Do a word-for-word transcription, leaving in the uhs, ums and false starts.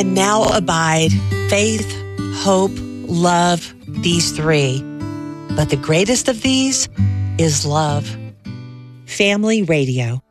and now abide faith, hope, love, these three. But the greatest of these is love. Family Radio.